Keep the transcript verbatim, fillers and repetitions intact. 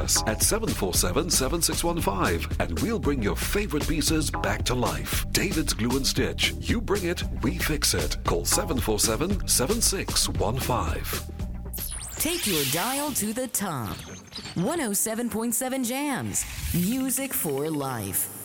us at seven four seven, seven six one five and we'll bring your favorite pieces back to life. David's Glue and Stitch. You bring it, we fix it. Call seven four seven, seven six one five. Take your dial to the top. one oh seven point seven Jams. Music for life.